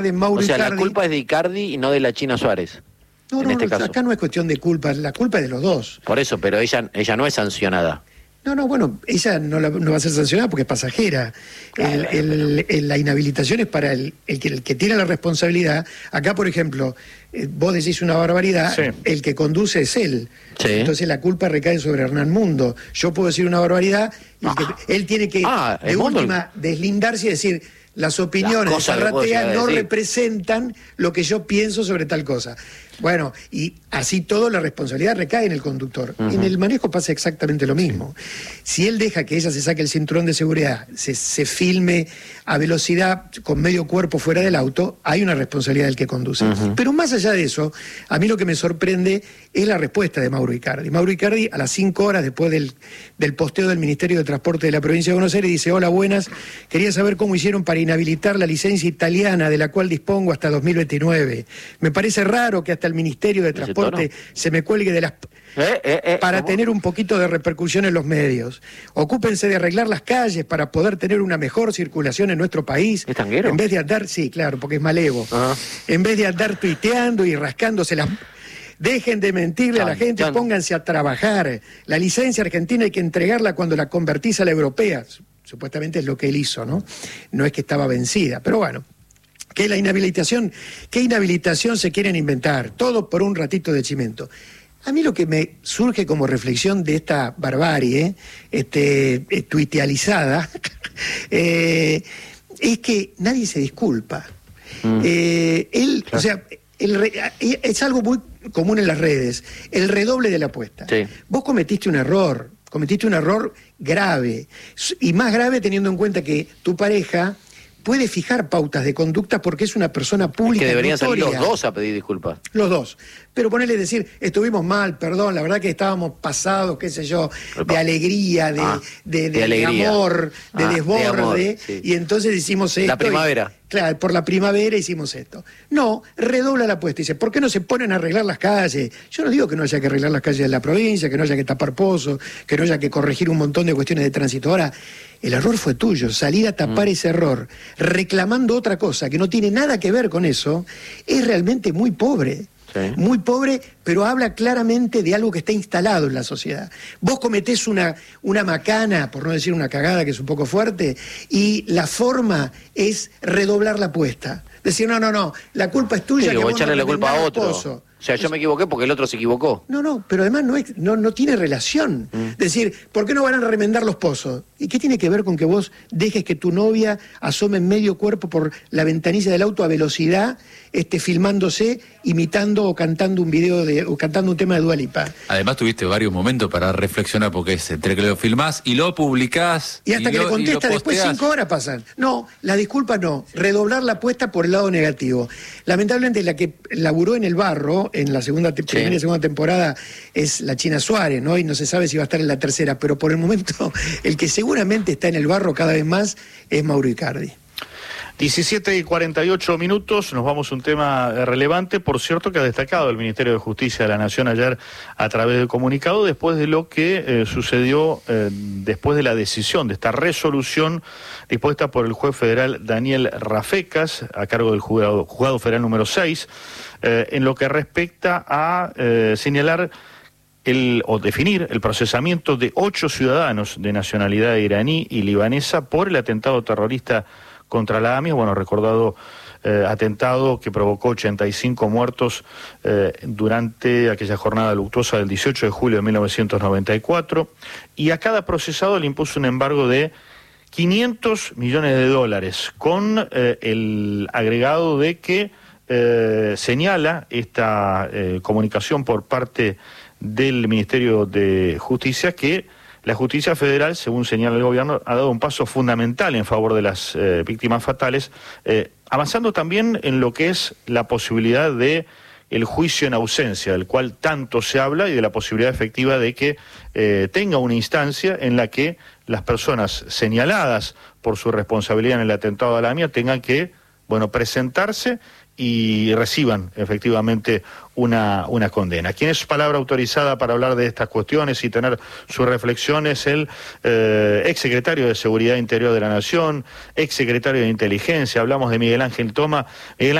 de Mauro O sea, Icardi. la culpa es de Icardi y no de la China Suárez. No, caso. acá no es cuestión de culpa, la culpa es de los dos. Por eso, pero ella no es sancionada. No, bueno, ella no va a ser sancionada porque es pasajera. La inhabilitación es para el que tiene la responsabilidad. Acá, por ejemplo, vos decís una barbaridad, sí. El que conduce es él. Sí. Entonces la culpa recae sobre Hernán Mundo. Yo puedo decir una barbaridad y él tiene que, de última, deslindarse y decir... Las opiniones de Zarratea no representan lo que yo pienso sobre tal cosa. Bueno, y así todo la responsabilidad recae en el conductor. En el manejo pasa exactamente lo mismo. Si él deja que ella se saque el cinturón de seguridad, se filme a velocidad con medio cuerpo fuera del auto, hay una responsabilidad del que conduce. Pero más allá de eso, a mí lo que me sorprende es la respuesta de Mauro Icardi. Mauro Icardi, a las 5 horas después del posteo del Ministerio de Transporte de la Provincia de Buenos Aires, dice: hola, buenas, quería saber cómo hicieron para inhabilitar la licencia italiana de la cual dispongo hasta 2029. Me parece raro que hasta el Ministerio de Transporte se me cuelgue de las... para tener un poquito de repercusión en los medios. Ocúpense de arreglar las calles para poder tener una mejor circulación en nuestro país. ¿Es tanguero? En vez de andar, sí, claro, porque es malevo. En vez de andar tuiteando y rascándose las... Dejen de mentirle a la gente, pónganse a trabajar. La licencia argentina hay que entregarla cuando la convertís a la europea. Supuestamente es lo que él hizo, ¿no? No es que estaba vencida, pero bueno. ¿Qué inhabilitación se quieren inventar? Todo por un ratito de chimento. A mí lo que me surge como reflexión de esta barbarie, tuitealizada, es que nadie se disculpa. O sea, es algo muy común en las redes, el redoble de la apuesta. Sí. Vos cometiste un error grave, y más grave teniendo en cuenta que tu pareja puede fijar pautas de conducta porque es una persona pública. Es que deberían salir los dos a pedir disculpas. Los dos. Pero ponerle decir, estuvimos mal, perdón, la verdad que estábamos pasados, qué sé yo, de alegría, de alegría. Amor, de desborde, de amor, sí. Y entonces hicimos esto. La primavera. Claro, por la primavera hicimos esto. No, redobla la apuesta y dice, ¿por qué no se ponen a arreglar las calles? Yo no digo que no haya que arreglar las calles de la provincia, que no haya que tapar pozos, que no haya que corregir un montón de cuestiones de tránsito. Ahora, el error fue tuyo, salir a tapar ese error, reclamando otra cosa que no tiene nada que ver con eso, es realmente muy pobre. Sí. Muy pobre, pero habla claramente de algo que está instalado en la sociedad. Vos cometés una macana, por no decir una cagada que es un poco fuerte, y la forma es redoblar la apuesta. Decir, no, la culpa es tuya. Sí, que o echarle la culpa a otro. O sea, yo me equivoqué porque el otro se equivocó. No, pero además no tiene relación. Decir, ¿por qué no van a remendar los pozos? ¿Y qué tiene que ver con que vos dejes que tu novia asome en medio cuerpo por la ventanilla del auto a velocidad, filmándose, imitando o cantando o cantando un tema de Dua Lipa? Además tuviste varios momentos para reflexionar, porque es entre que lo filmás y lo publicás. Y hasta que le contesta, después 5 horas pasan. No, la disculpa no. Redoblar la apuesta por el lado negativo. Lamentablemente la que laburó en el barro, en la primera y segunda temporada, es la China Suárez, ¿no? Y no se sabe si va a estar en la tercera, pero por el momento el que seguramente está en el barro cada vez más es Mauro Icardi. 17:48, nos vamos a un tema relevante, por cierto, que ha destacado el Ministerio de Justicia de la Nación ayer a través del comunicado, después de lo que sucedió después de la decisión de esta resolución dispuesta por el juez federal Daniel Rafecas, a cargo del juzgado federal número 6, en lo que respecta a señalar o definir el procesamiento de 8 ciudadanos de nacionalidad iraní y libanesa por el atentado terrorista contra la AMIA, recordado atentado que provocó 85 muertos durante aquella jornada luctuosa del 18 de julio de 1994, y a cada procesado le impuso un embargo de $500 millones, con el agregado de que señala esta comunicación por parte del Ministerio de Justicia que la justicia federal, según señala el gobierno, ha dado un paso fundamental en favor de las víctimas fatales, avanzando también en lo que es la posibilidad de el juicio en ausencia, del cual tanto se habla, y de la posibilidad efectiva de que tenga una instancia en la que las personas señaladas por su responsabilidad en el atentado a la AMIA tengan que bueno, presentarse y reciban efectivamente una condena. Quien es palabra autorizada para hablar de estas cuestiones y tener sus reflexiones, el exsecretario de Seguridad Interior de la Nación, exsecretario de Inteligencia, hablamos de Miguel Ángel Toma. Miguel